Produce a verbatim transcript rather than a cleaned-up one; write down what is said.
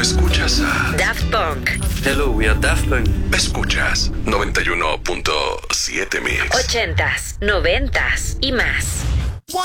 escuchas a Daft Punk. Hello, we are Daft Punk. Escuchas noventa y uno punto siete Mix. Ochentas, noventas y más.